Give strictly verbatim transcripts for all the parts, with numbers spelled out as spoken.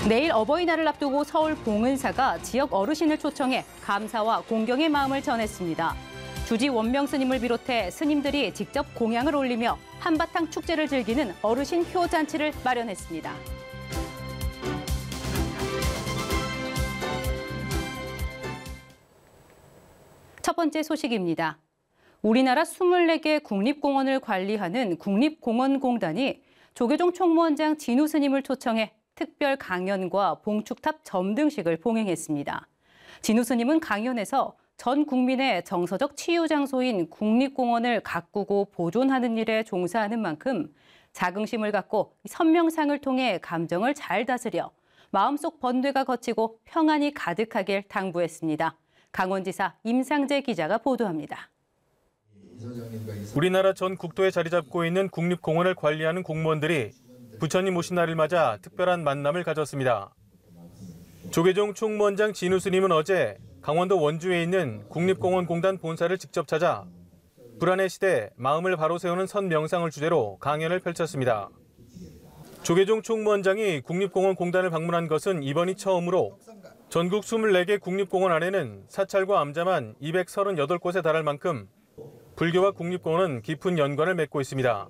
내일 어버이날을 앞두고 서울 봉은사가 지역 어르신을 초청해 감사와 공경의 마음을 전했습니다. 주지 원명 스님을 비롯해 스님들이 직접 공양을 올리며 한바탕 축제를 즐기는 어르신 효잔치를 마련했습니다. 첫 번째 소식입니다. 우리나라 스물네 개 국립공원을 관리하는 국립공원공단이 조계종 총무원장 진우 스님을 초청해 특별 강연과 봉축탑 점등식을 봉행했습니다. 진우 스님은 강연에서 전 국민의 정서적 치유 장소인 국립공원을 가꾸고 보존하는 일에 종사하는 만큼 자긍심을 갖고 선명상을 통해 감정을 잘 다스려 마음속 번뇌가 걷히고 평안이 가득하길 당부했습니다. 강원지사 임상재 기자가 보도합니다. 우리나라 전 국토에 자리 잡고 있는 국립공원을 관리하는 공무원들이 부처님 오신 날을 맞아 특별한 만남을 가졌습니다. 조계종 총무원장 진우 스님은 어제 강원도 원주에 있는 국립공원공단 본사를 직접 찾아 불안의 시대 마음을 바로 세우는 선명상을 주제로 강연을 펼쳤습니다. 조계종 총무원장이 국립공원공단을 방문한 것은 이번이 처음으로 전국 스물네 개 국립공원 안에는 사찰과 암자만 이백삼십팔 곳에 달할 만큼 불교와 국립공원은 깊은 연관을 맺고 있습니다.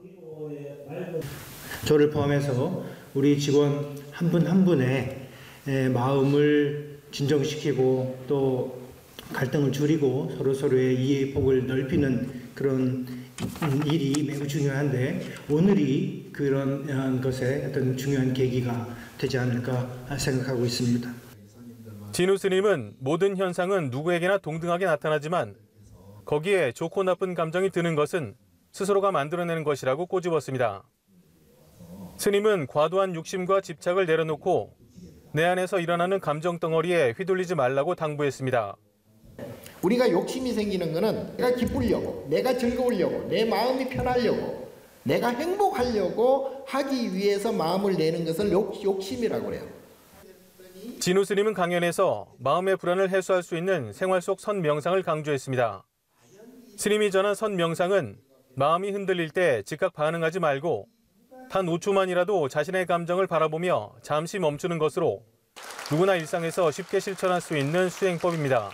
저를 포함해서 우리 직원 한 분 한 분의 마음을 진정시키고 또 갈등을 줄이고 서로서로의 이해의 폭을 넓히는 그런 일이 매우 중요한데 오늘이 그런 것에 어떤 중요한 계기가 되지 않을까 생각하고 있습니다. 진우 스님은 모든 현상은 누구에게나 동등하게 나타나지만 거기에 좋고 나쁜 감정이 드는 것은 스스로가 만들어내는 것이라고 꼬집었습니다. 스님은 과도한 욕심과 집착을 내려놓고 내 안에서 일어나는 감정 덩어리에 휘둘리지 말라고 당부했습니다. 우리가 욕심이 생기는 것은 내가 기쁘려고, 내가 즐거우려고, 내 마음이 편하려고, 내가 행복하려고 하기 위해서 마음을 내는 것을 욕, 욕심이라고 해요. 진우 스님은 강연에서 마음의 불안을 해소할 수 있는 생활 속 선명상을 강조했습니다. 스님이 전한 선명상은 마음이 흔들릴 때 즉각 반응하지 말고 단 오 초만이라도 자신의 감정을 바라보며 잠시 멈추는 것으로 누구나 일상에서 쉽게 실천할 수 있는 수행법입니다.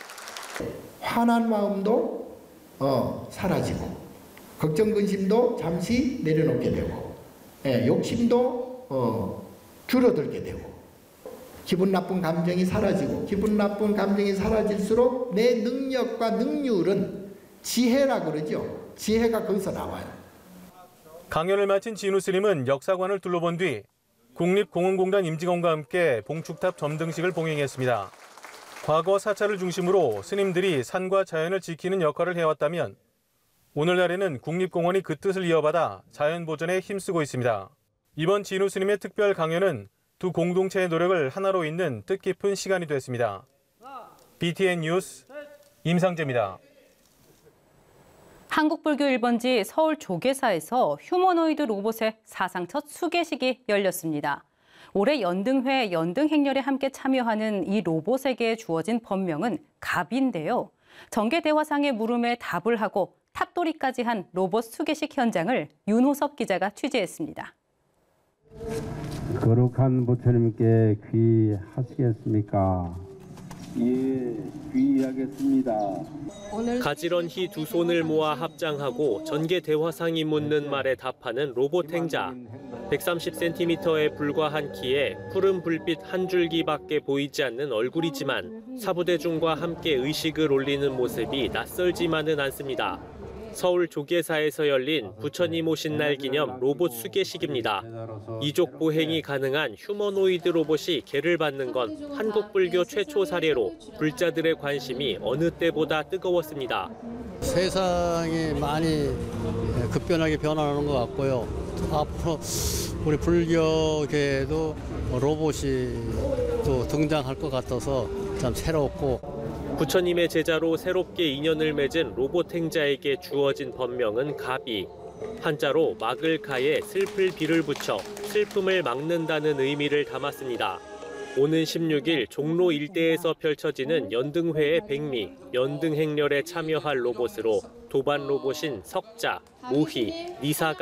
화난 마음도 어, 사라지고 걱정 근심도 잠시 내려놓게 되고 예, 욕심도 어, 줄어들게 되고 기분 나쁜 감정이 사라지고 기분 나쁜 감정이 사라질수록 내 능력과 능률은 지혜라 그러죠. 지혜가 거기서 나와요. 강연을 마친 진우 스님은 역사관을 둘러본 뒤 국립공원공단 임직원과 함께 봉축탑 점등식을 봉행했습니다. 과거 사찰을 중심으로 스님들이 산과 자연을 지키는 역할을 해왔다면 오늘날에는 국립공원이 그 뜻을 이어받아 자연 보존에 힘쓰고 있습니다. 이번 진우 스님의 특별 강연은 두 공동체의 노력을 하나로 잇는 뜻깊은 시간이 됐습니다. 비티엔 뉴스 임상재입니다. 한국불교 일 번지 서울 조계사에서 휴머노이드 로봇의 사상 첫 수계식이 열렸습니다. 올해 연등회 연등행렬에 함께 참여하는 이 로봇에게 주어진 법명은 갑인데요. 정계대화상의 물음에 답을 하고 탑돌이까지 한 로봇 수계식 현장을 윤호섭 기자가 취재했습니다. 거룩한 부처님께 귀하시겠습니까? 예, 귀하겠습니다. 가지런히 두 손을 모아 합장하고 전개 대화상이 묻는 말에 답하는 로봇 행자. 백삼십 센티미터에 불과한 키에 푸른 불빛 한 줄기밖에 보이지 않는 얼굴이지만 사부대중과 함께 의식을 올리는 모습이 낯설지만은 않습니다. 서울 조계사에서 열린 부처님 오신 날 기념 로봇 수계식입니다. 이족 보행이 가능한 휴머노이드 로봇이 계를 받는 건 한국 불교 최초 사례로 불자들의 관심이 어느 때보다 뜨거웠습니다. 세상이 많이 급변하게 변화하는 것 같고요. 앞으로 우리 불교계에도 로봇이 또 등장할 것 같아서 참 새롭고 부처님의 제자로 새롭게 인연을 맺은 로봇 행자에게 주어진 법명은 가비. 한자로 막을 가에 슬플 비를 붙여 슬픔을 막는다는 의미를 담았습니다. 오는 십육 일 종로 일대에서 펼쳐지는 연등회의 백미, 연등행렬에 참여할 로봇으로 도반 로봇인 석자, 모희, 니사가